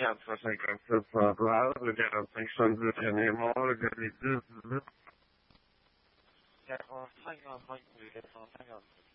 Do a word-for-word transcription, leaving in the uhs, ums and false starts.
Ja, wahrscheinlich ganz verbreitet, ja, das ist schon gut annehmen, oder? Ja, hang on, hang on, hang on.